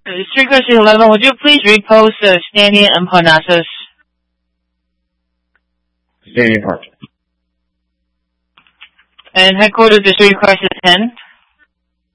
Street question 11, would you please repost Standing and Parnassus? Standing Park. And headquarters is Street question 10.